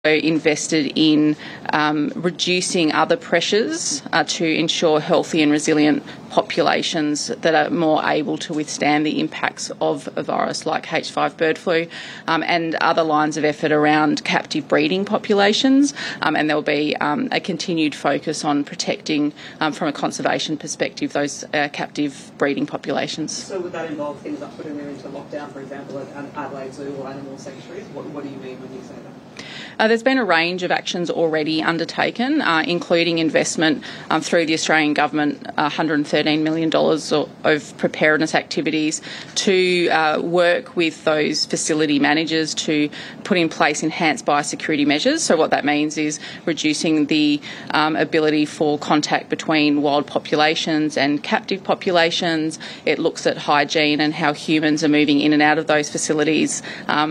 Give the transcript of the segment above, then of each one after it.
invested in reducing other pressures to ensure healthy and resilient populations that are more able to withstand the impacts of a virus like H5 bird flu, and other lines of effort around captive breeding populations, and there will be a continued focus on protecting, from a conservation perspective, those captive breeding populations. So would that involve things like putting them into lockdown, for example, at Adelaide Zoo or animal sanctuaries? What do you mean when you say that? There's been a range of actions already undertaken, including investment through the Australian Government, $113 million of preparedness activities to work with those facility managers to put in place enhanced biosecurity measures. So what that means is reducing the ability for contact between wild populations and captive populations. It looks at hygiene and how humans are moving in and out of those facilities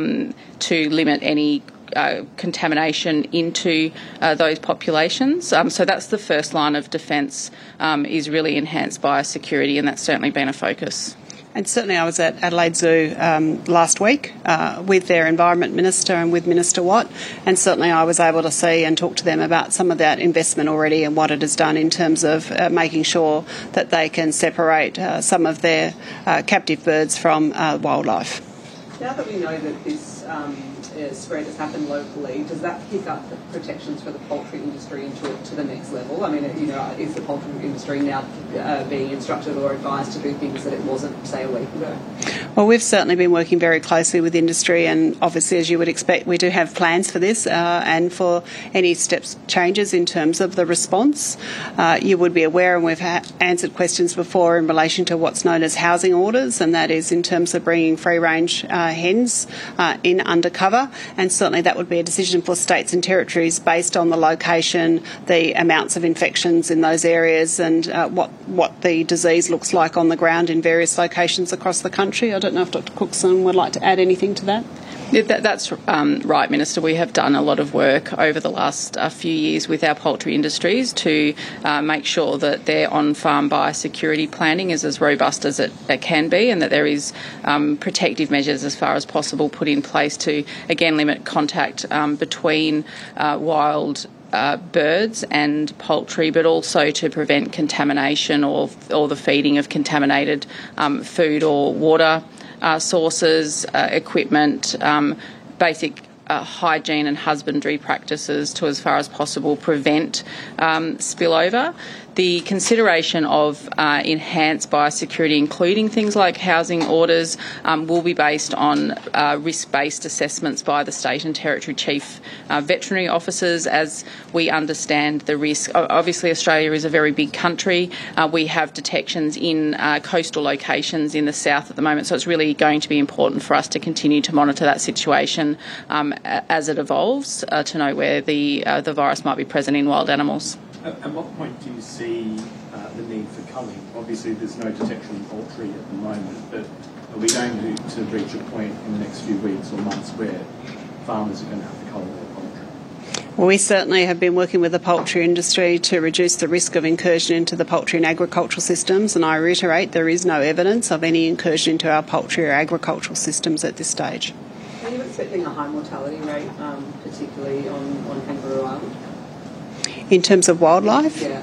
to limit any contamination into those populations. So that's the first line of defence, is really enhanced biosecurity, and that's certainly been a focus. And certainly I was at Adelaide Zoo last week with their Environment Minister and with Minister Watt, and certainly I was able to see and talk to them about some of that investment already and what it has done in terms of making sure that they can separate some of their captive birds from wildlife. Now that we know that this spread has happened locally, does that pick up the protections for the poultry industry to the next level? I mean, is the poultry industry now being instructed or advised to do things that it wasn't, say, a week ago? Well, we've certainly been working very closely with industry, and obviously, as you would expect, we do have plans for this and for any steps changes in terms of the response. You would be aware, and we've answered questions before in relation to what's known as housing orders, and that is in terms of bringing free-range hens in under cover. And certainly that would be a decision for states and territories based on the location, the amounts of infections in those areas, and what the disease looks like on the ground in various locations across the country. I don't know if Dr Cookson would like to add anything to that. Yeah, that's right, Minister. We have done a lot of work over the last few years with our poultry industries to make sure that their on-farm biosecurity planning is as robust as it can be, and that there is protective measures as far as possible put in place to, again, limit contact between wild birds and poultry, but also to prevent contamination or the feeding of contaminated food or water sources, equipment, basic hygiene and husbandry practices to, as far as possible, prevent spillover. The consideration of enhanced biosecurity, including things like housing orders, will be based on risk-based assessments by the state and territory chief veterinary officers as we understand the risk. Obviously, Australia is a very big country. We have detections in coastal locations in the south at the moment, so it's really going to be important for us to continue to monitor that situation as it evolves to know where the virus might be present in wild animals. At what point do you see the need for culling? Obviously, there's no detection in poultry at the moment, but are we going to reach a point in the next few weeks or months where farmers are going to have to cull their poultry? Well, we certainly have been working with the poultry industry to reduce the risk of incursion into the poultry and agricultural systems, and I reiterate there is no evidence of any incursion into our poultry or agricultural systems at this stage. Are you expecting a high mortality rate, particularly on Kangaroo Island? In terms of wildlife? Yeah.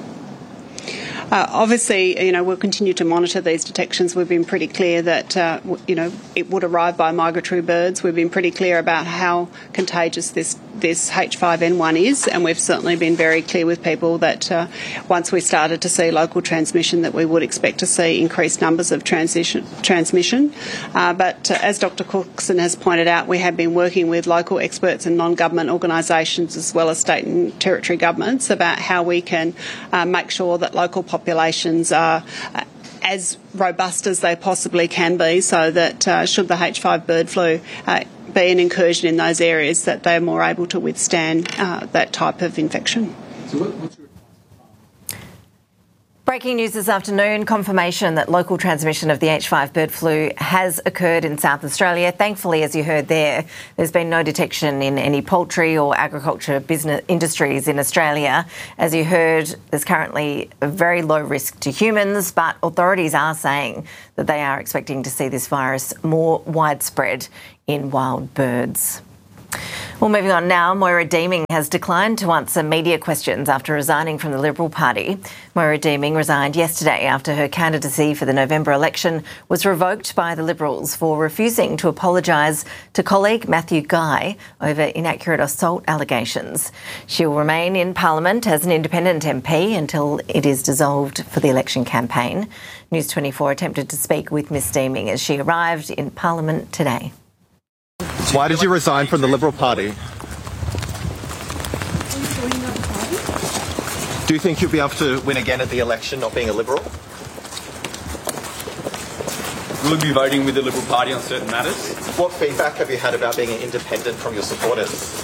Obviously, we'll continue to monitor these detections. We've been pretty clear that, it would arrive by migratory birds. We've been pretty clear about how contagious this H5N1 is, and we've certainly been very clear with people that once we started to see local transmission, that we would expect to see increased numbers of transmission. But as Dr Cookson has pointed out, we have been working with local experts and non-government organisations as well as state and territory governments about how we can make sure that local populations are as robust as they possibly can be, so that should the H5 bird flu be an incursion in those areas, that they're more able to withstand that type of infection. So what's your Breaking news this afternoon, confirmation that local transmission of the H5 bird flu has occurred in South Australia. Thankfully, as you heard there's been no detection in any poultry or agriculture business industries in Australia. As you heard, there's currently a very low risk to humans, but authorities are saying that they are expecting to see this virus more widespread in wild birds. Well, moving on now, Moira Deeming has declined to answer media questions after resigning from the Liberal Party. Moira Deeming resigned yesterday after her candidacy for the November election was revoked by the Liberals for refusing to apologise to colleague Matthew Guy over inaccurate assault allegations. She will remain in Parliament as an independent MP until it is dissolved for the election campaign. News 24 attempted to speak with Ms Deeming as she arrived in Parliament today. Why did you resign from the Liberal Party? Do you think you'll be able to win again at the election not being a Liberal? Will you be voting with the Liberal Party on certain matters? What feedback have you had about being an independent from your supporters?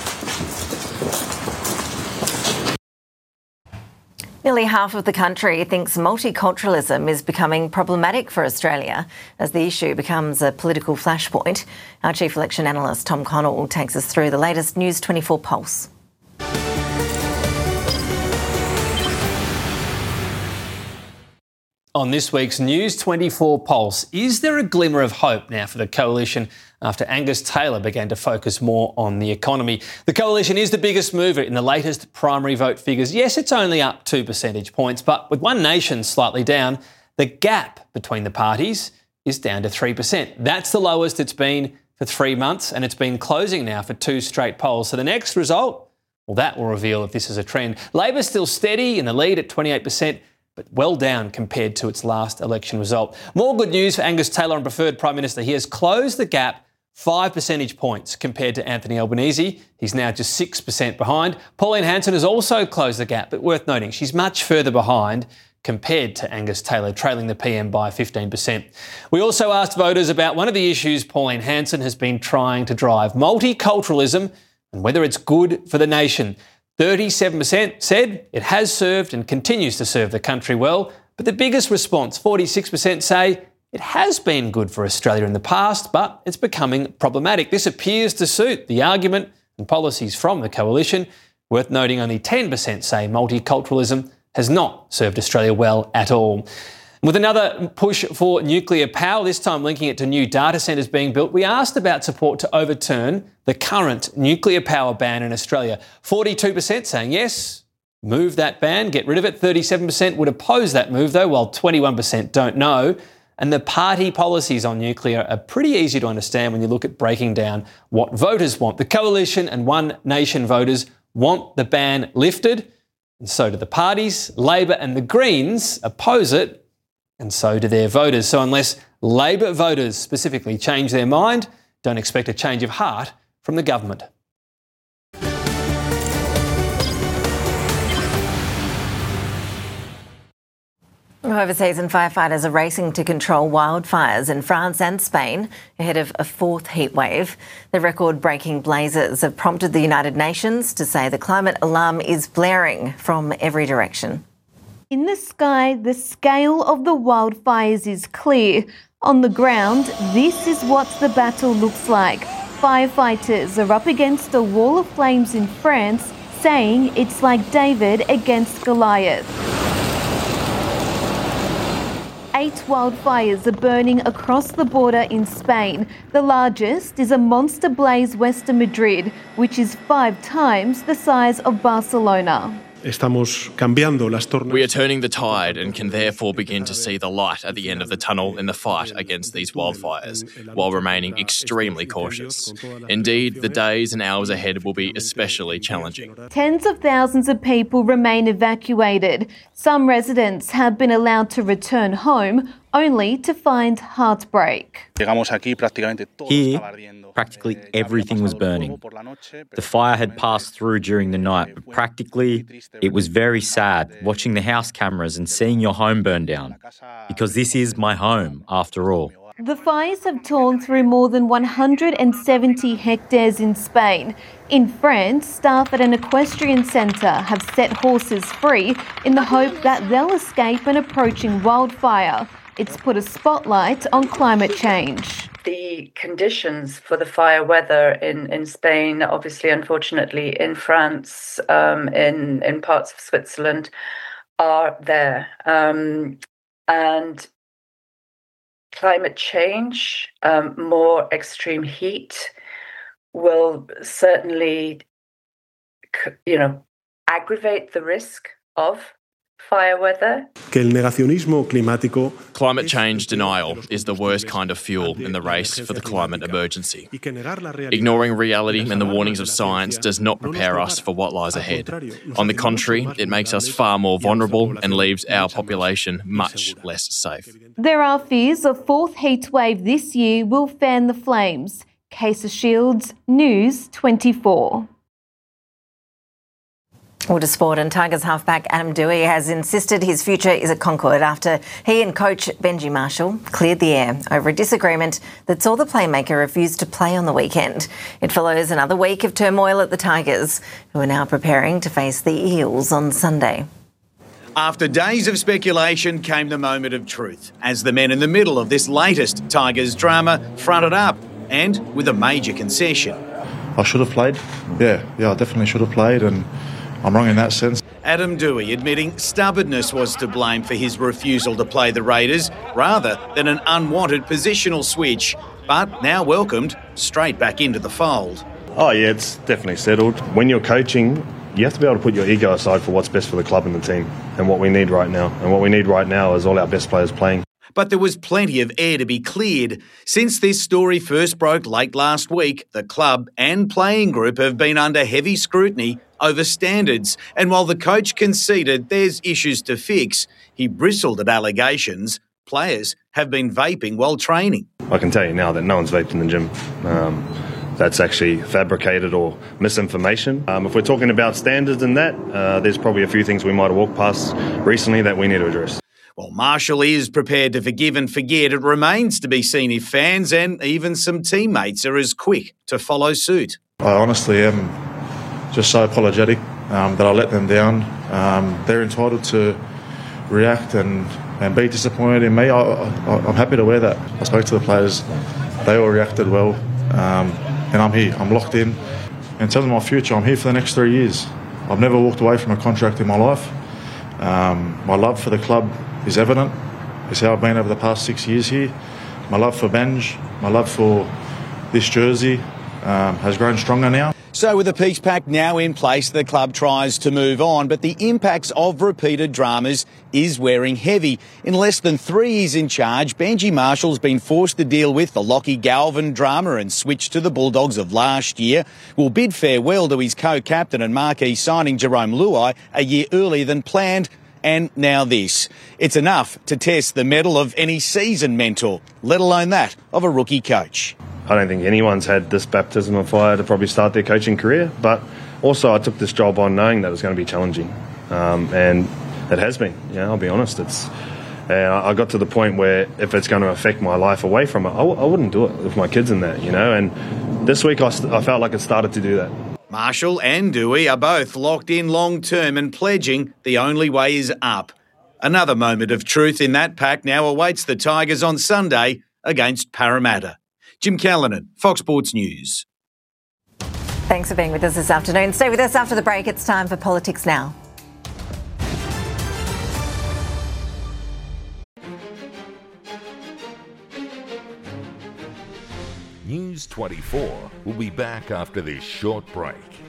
Nearly half of the country thinks multiculturalism is becoming problematic for Australia as the issue becomes a political flashpoint. Our chief election analyst Tom Connell takes us through the latest News 24 Pulse. On this week's News 24 Pulse, is there a glimmer of hope now for the Coalition after Angus Taylor began to focus more on the economy? The Coalition is the biggest mover in the latest primary vote figures. Yes, it's only up 2 percentage points, but with One Nation slightly down, the gap between the parties is down to 3%. That's the lowest it's been for 3 months, and it's been closing now for 2 straight polls. So the next result, well, that will reveal if this is a trend. Labor's still steady in the lead at 28%, but well down compared to its last election result. More good news for Angus Taylor and preferred Prime Minister. He has closed the gap 5 percentage points compared to Anthony Albanese. He's now just 6% behind. Pauline Hanson has also closed the gap, but worth noting, she's much further behind compared to Angus Taylor, trailing the PM by 15%. We also asked voters about one of the issues Pauline Hanson has been trying to drive, multiculturalism, and whether it's good for the nation. 37% said it has served and continues to serve the country well, but the biggest response, 46%, say it has been good for Australia in the past, but it's becoming problematic. This appears to suit the argument and policies from the Coalition. Worth noting, only 10% say multiculturalism has not served Australia well at all. With another push for nuclear power, this time linking it to new data centres being built, we asked about support to overturn the current nuclear power ban in Australia. 42% saying yes, move that ban, get rid of it. 37% would oppose that move though, while 21% don't know. And the party policies on nuclear are pretty easy to understand when you look at breaking down what voters want. The Coalition and One Nation voters want the ban lifted, and so do the parties. Labor and the Greens oppose it, and so do their voters. So unless Labor voters specifically change their mind, don't expect a change of heart from the government. Overseas, and firefighters are racing to control wildfires in France and Spain ahead of a 4th heatwave. The record-breaking blazes have prompted the United Nations to say the climate alarm is blaring from every direction. In the sky, the scale of the wildfires is clear. On the ground, this is what the battle looks like. Firefighters are up against a wall of flames in France, saying it's like David against Goliath. 8 wildfires are burning across the border in Spain. The largest is a monster blaze west of Madrid, which is 5 times the size of Barcelona. We are turning the tide and can therefore begin to see the light at the end of the tunnel in the fight against these wildfires, while remaining extremely cautious. Indeed, the days and hours ahead will be especially challenging. Tens of thousands of people remain evacuated. Some residents have been allowed to return home, only to find heartbreak. Here, practically everything was burning. The fire had passed through during the night, but practically it was very sad watching the house cameras and seeing your home burn down, because this is my home after all. The fires have torn through more than 170 hectares in Spain. In France, staff at an equestrian centre have set horses free in the hope that they'll escape an approaching wildfire. It's put a spotlight on climate change. The conditions for the fire weather in Spain, obviously, unfortunately, in France, in parts of Switzerland, are there. And climate change, more extreme heat, will certainly, aggravate the risk of fire weather. Climate change denial is the worst kind of fuel in the race for the climate emergency. Ignoring reality and the warnings of science does not prepare us for what lies ahead. On the contrary, it makes us far more vulnerable and leaves our population much less safe. There are fears a fourth heatwave this year will fan the flames. Casey Shields, News 24. All to sport, and Tigers halfback Adam Doueihi has insisted his future is at Concord after he and coach Benji Marshall cleared the air over a disagreement that saw the playmaker refuse to play on the weekend. It follows another week of turmoil at the Tigers, who are now preparing to face the Eels on Sunday. After days of speculation came the moment of truth, as the men in the middle of this latest Tigers drama fronted up, and with a major concession. I should have played. Yeah, I definitely should have played, and I'm wrong in that sense. Adam Doueihi admitting stubbornness was to blame for his refusal to play the Raiders rather than an unwanted positional switch, but now welcomed straight back into the fold. Oh yeah, it's definitely settled. When you're coaching, you have to be able to put your ego aside for what's best for the club and the team and what we need right now. And what we need right now is all our best players playing. But there was plenty of air to be cleared. Since this story first broke late last week, the club and playing group have been under heavy scrutiny over standards. And while the coach conceded there's issues to fix, he bristled at allegations players have been vaping while training. I can tell you now that no one's vaped in the gym. That's actually fabricated or misinformation. If we're talking about standards and that, there's probably a few things we might have walked past recently that we need to address. While Marshall is prepared to forgive and forget, it remains to be seen if fans and even some teammates are as quick to follow suit. I honestly am just so apologetic that I let them down. They're entitled to react and be disappointed in me. I'm happy to wear that. I spoke to the players. They all reacted well. And I'm here. I'm locked in. In terms of my future, I'm here for the next 3 years. I've never walked away from a contract in my life. My love for the club is evident. It's how I've been over the past 6 years here. My love for Benj, my love for this jersey has grown stronger now. So with the peace pact now in place, the club tries to move on, but the impacts of repeated dramas is wearing heavy. In less than 3 years in charge, Benji Marshall's been forced to deal with the Lockie Galvin drama and switch to the Bulldogs of last year, will bid farewell to his co-captain and marquee signing Jerome Luai a year earlier than planned, and now this. It's enough to test the mettle of any seasoned mentor, let alone that of a rookie coach. I don't think anyone's had this baptism of fire to probably start their coaching career, but also I took this job on knowing that it was going to be challenging, and it has been. I'll be honest. I got to the point where if it's going to affect my life away from it, I wouldn't do it with my kids in that, And this week I felt like it started to do that. Marshall and Doueihi are both locked in long-term and pledging the only way is up. Another moment of truth in that pack now awaits the Tigers on Sunday against Parramatta. Jim Callanan, Fox Sports News. Thanks for being with us this afternoon. Stay with us after the break. It's time for Politics Now. News 24 will be back after this short break.